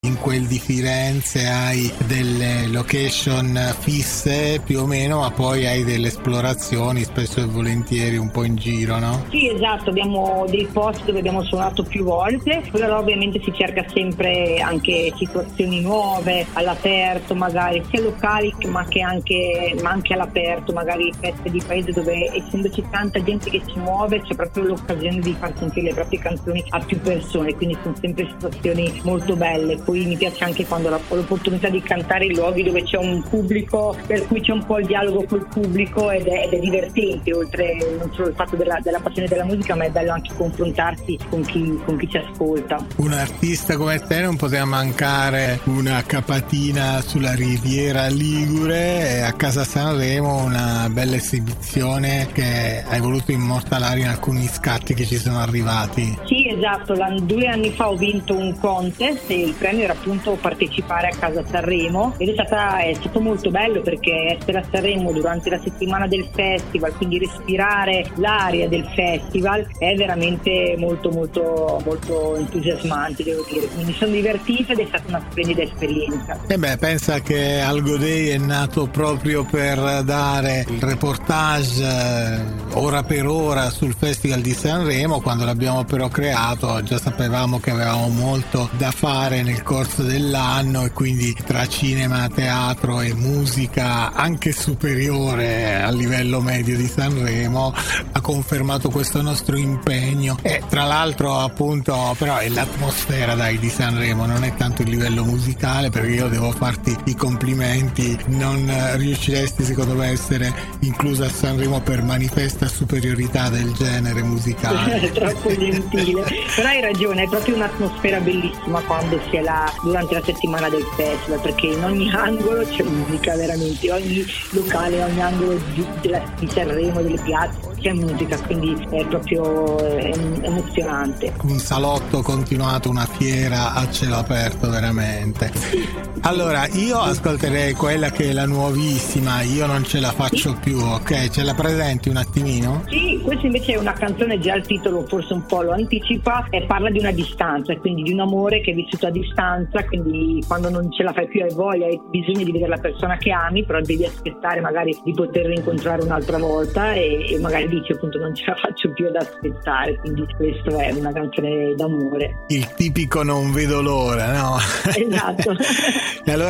in quel di Firenze hai delle location fisse più o meno, ma poi hai delle esplorazioni spesso e volentieri un po' in giro, no? Sì, esatto, abbiamo dei posti dove abbiamo suonato più volte, però ovviamente si cerca sempre anche situazioni nuove, all'aperto magari, sia locali ma anche all'aperto, magari feste di paese dove, essendoci tanta gente che si muove, c'è proprio l'occasione di far sentire le proprie canzoni a più persone, quindi sono sempre situazioni molto belle. Poi mi piace anche quando ho l'opportunità di cantare in luoghi dove c'è un pubblico, per cui c'è un po' il dialogo col pubblico ed è divertente, oltre non solo il fatto della passione della musica, ma è bello anche confrontarsi con chi ci ascolta. Un artista come te non poteva mancare una capatina sulla Riviera Ligure e a Casa Sanremo una bella esibizione che hai voluto immortalare in alcuni scatti che ci sono arrivati. Sì, esatto, 2 anni fa ho vinto un contest e il premio era appunto partecipare a Casa Sanremo ed è stato molto bello perché essere a Sanremo durante la settimana del festival, quindi respirare l'aria del festival è veramente molto molto molto entusiasmante, devo dire, quindi mi sono divertita ed è stata una splendida esperienza. Pensa che Algo Day è nato proprio per dare il reportage ora per ora sul Festival di Sanremo. Quando l'abbiamo però creato già sapevamo che avevamo molto da fare nel corso dell'anno e quindi tra cinema, teatro e musica anche superiore al livello medio di Sanremo ha confermato questo nostro impegno e tra l'altro appunto però è l'atmosfera di Sanremo, non è tanto il livello musicale, perché io devo farti i complimenti, non riusciresti secondo me a essere inclusa a Sanremo per manifesta superiorità del genere musicale. Troppo gentile, però hai ragione, è proprio un'atmosfera bellissima quando si è là durante la settimana del festival, perché in ogni angolo c'è musica, veramente ogni locale, ogni angolo di Sanremo, delle piazze c'è musica, quindi è proprio emozionante. Un salotto continuato, una fiera a cielo aperto veramente. Allora io ascolterei quella che è la nuovissima, Io non ce la faccio più, ok? Ce la presenti un attimino? Sì, questa invece è una canzone, già il titolo forse un po' lo anticipa, e parla di una distanza, quindi di un amore che è vissuto a distanza, quindi quando non ce la fai più hai voglia, hai bisogno di vedere la persona che ami, però devi aspettare magari di poterla incontrare un'altra volta e magari dici appunto non ce la faccio più ad aspettare, quindi questa è una canzone d'amore. Il tipico non vedo l'ora, no? Esatto. E allora